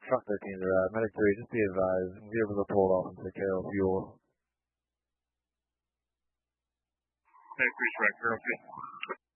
Truck 13 to ride. Medic 3, just be advised. Vehicles are pulled off and take care of fuel. Medic 3, correct. Okay.